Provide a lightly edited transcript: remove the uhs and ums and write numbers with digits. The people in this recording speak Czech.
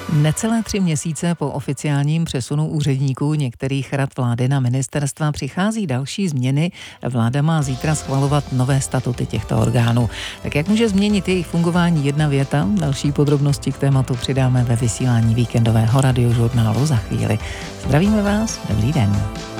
Necelé 3 měsíce po oficiálním přesunu úředníků některých rad vlády na ministerstva přichází další změny. Vláda má zítra schvalovat nové statuty těchto orgánů. Tak jak může změnit jejich fungování jedna věta? Další podrobnosti k tématu přidáme ve vysílání víkendového radiožurnálu za chvíli. Zdravíme vás, dobrý den.